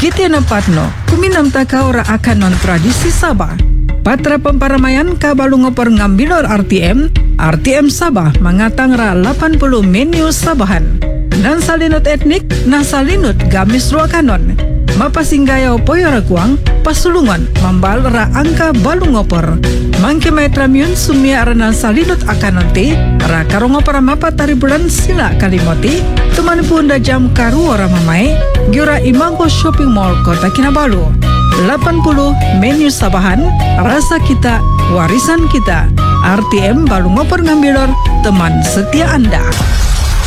Giti napatno, kuminam taka ora akan non tradisi Sabah. Patra pemparamaian kabalu ngopor ngambilor RTM Sabah mangatang ra 80 menu Sabahan. Nan salinut etnik, na salinut gamis ruakanon. Mapasinggayaw poyo rakuang, pasulungan, mambal ra angka balu ngopor. Mangke maetramiun sumia aranan salinut akanonti, ra karongopor mapatari bulan sila kalimoti, teman punda jam karu ora mamai, giura Imangko Shopping Mall Kota Kinabalu. 80 menu Sabahan, rasa kita, warisan kita. RTM balu ngopor ngambilor, teman setia Anda.